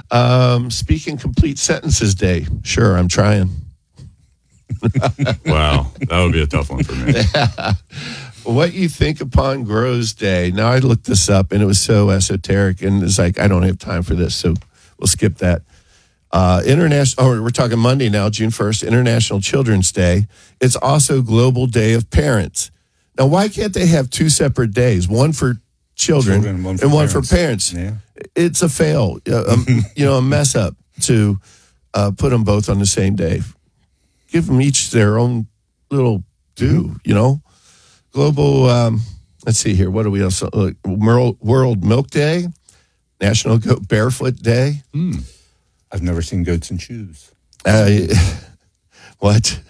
Speaking complete sentences day. Sure, I'm trying. Wow, that would be a tough one for me. What you think upon grows day. Now, I looked this up, and it was so esoteric, and it's like, I don't have time for this, so we'll skip that. We're talking Monday now, June 1st, International Children's Day. It's also Global Day of Parents. Now, why can't they have two separate days, one for children and one for parents? Yeah. It's a fail, a mess up to put them both on the same day. Give them each their own little due, Global, let's see here. What do we else? World Milk Day, National Goat Barefoot Day. I've never seen goats in shoes. What?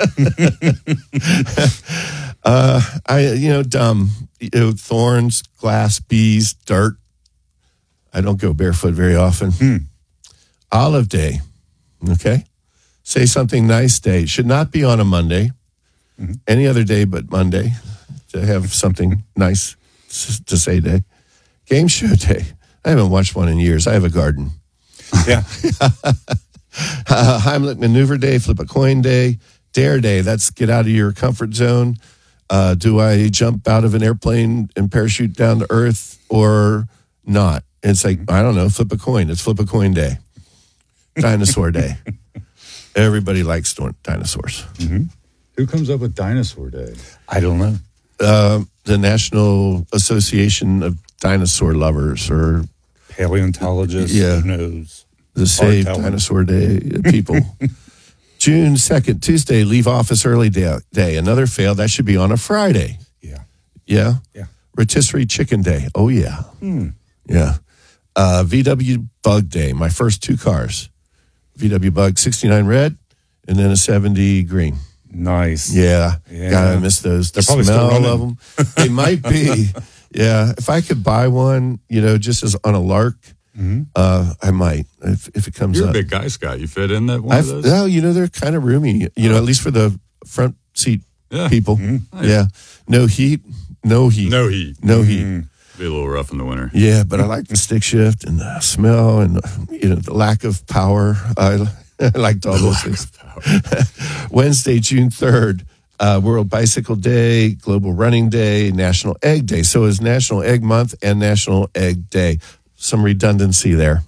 Dumb. Thorns, glass, bees, dirt. I don't go barefoot very often. Olive Day. Okay. Say something nice day. Should not be on a Monday. Any other day but Monday to have something nice to say day. Game show day. I haven't watched one in years. I have a garden. Yeah. Heimlich Maneuver Day, Flip a Coin Day, Dare Day. That's get out of your comfort zone. Do I jump out of an airplane and parachute down to earth or not? It's like, I don't know, flip a coin. It's Flip a Coin Day. Dinosaur Day. Everybody likes dinosaurs. Who comes up with Dinosaur Day? I don't know. The National Association of Dinosaur Lovers, or Paleontologists, Yeah. who knows? the Save Telling. Dinosaur Day people. June 2nd, Tuesday, leave office early day. Another fail. That should be on a Friday. Yeah. Yeah? Yeah. Rotisserie Chicken Day. Oh, yeah. Yeah. VW Bug Day. My first two cars. VW Bug 69 red and then a 70 green. Nice. Yeah. Yeah. God, I miss those. The They're probably still smell running. of them. They might be. Yeah. If I could buy one, just as on a lark, I might if it comes You're up. a big guy, Scott. You fit in that one of those? They're kind of roomy, at least for the front seat Yeah. people. Nice. Yeah. No heat. No heat. Be a little rough in the winter. Yeah, but I like the stick shift and the smell and the lack of power. I liked all those things. Wednesday, June 3rd, World Bicycle Day, Global Running Day, National Egg Day. So it's National Egg Month and National Egg Day. Some redundancy there.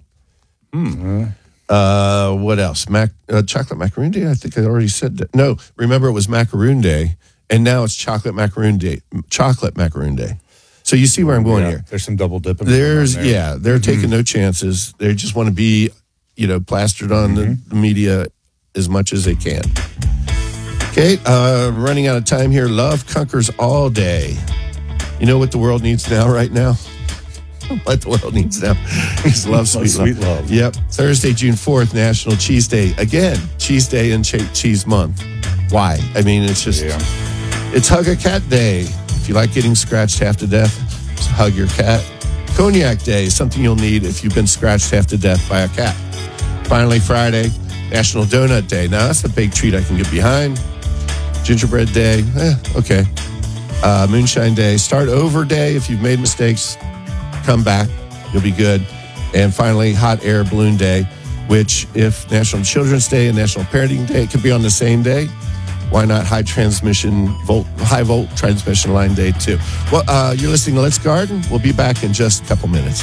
What else? Chocolate Macaroon Day? I think I already said that. No, remember it was Macaroon Day, and now it's Chocolate Macaroon Day. Chocolate Macaroon Day. So you see where I'm going here. There's some double dipping. There. They're taking no chances. They just want to be, plastered on the media as much as they can. Okay, running out of time here. Love conquers all day. You know what the world needs right now? What the world needs now is love, sweet love. Yep. Thursday, June 4th, National Cheese Day. Again, Cheese Day and Cheese Month. Why? I mean, it's just, It's Hug a Cat Day. If you like getting scratched half to death, just hug your cat. Cognac Day, something you'll need if you've been scratched half to death by a cat. Finally, Friday, National Donut Day. Now, that's a big treat I can get behind. Gingerbread Day, okay. Moonshine Day. Start over day. If you've made mistakes, come back. You'll be good. And finally, Hot Air Balloon Day, which if National Children's Day and National Parenting Day could be on the same day, why not high volt transmission line day too? Well, you're listening to Let's Garden. We'll be back in just a couple minutes.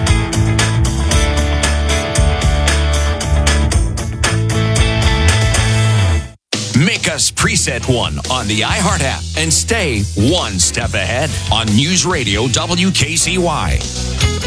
Make us Preset One on the iHeart app and stay one step ahead on News Radio WKCY.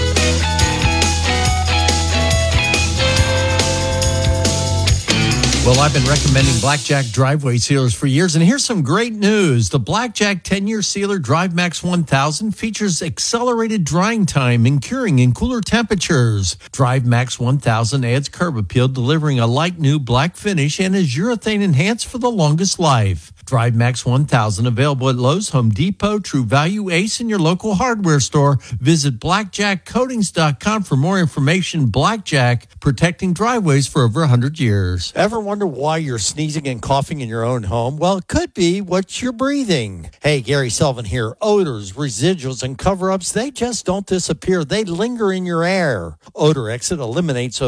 Well, I've been recommending Blackjack driveway sealers for years, and here's some great news. The Blackjack 10-year sealer DriveMax 1000 features accelerated drying time and curing in cooler temperatures. DriveMax 1000 adds curb appeal, delivering a light new black finish, and is urethane enhanced for the longest life. DriveMax 1000 available at Lowe's, Home Depot, True Value, Ace, and your local hardware store. Visit blackjackcoatings.com for more information. Blackjack, protecting driveways for over 100 years. Ever wonder why you're sneezing and coughing in your own home? Well, it could be what you're breathing. Hey, Gary Sullivan here. Odors, residuals, and cover-ups, they just don't disappear. They linger in your air. Odor Exit eliminates